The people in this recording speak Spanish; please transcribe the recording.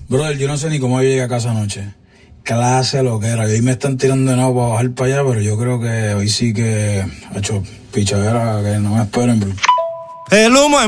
Brother, yo no sé ni cómo llegué a casa anoche. Clase lo que era. Y hoy me están tirando de nuevo para bajar para allá, pero yo creo que hoy sí que ha hecho pichadera, que no me esperen. El humo